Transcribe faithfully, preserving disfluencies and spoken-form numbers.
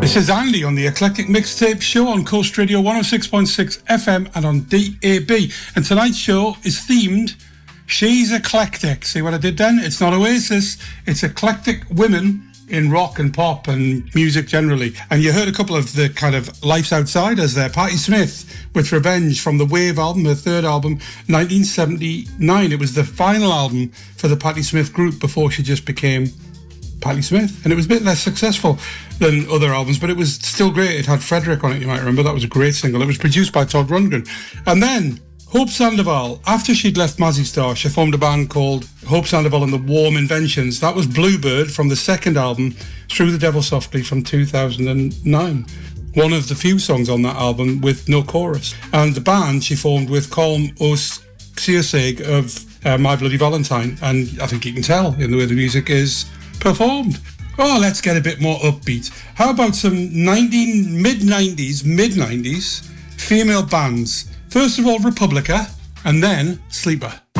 This is Andy on the Eclectic Mixtape Show on Coast Radio one oh six point six F M and on D A B. And tonight's show is themed She's Eclectic. See what I did then? It's not Oasis, it's eclectic women in rock and pop and music generally. And you heard a couple of the kind of Life's Outsiders there. Patti Smith with Revenge from the Wave album, her third album, nineteen seventy-nine. It was the final album for the Patti Smith group before she just became Patti Smith, and it was a bit less successful than other albums, but it was still great. It had Frederick on it, you might remember. That was a great single. It was produced by Todd Rundgren. And then Hope Sandoval, after she'd left Mazzy Star, she formed a band called Hope Sandoval and the Warm Inventions. That was Bluebird from the second album, Through the Devil Softly, from two thousand nine. One of the few songs on that album with no chorus. And the band she formed with Colm O'Searsig of uh, My Bloody Valentine, and I think you can tell in the way the music is performed. Oh, let's get a bit more upbeat. How about some nineteen mid-nineties, mid-nineties female bands? First of all, Republica, and then Sleeper.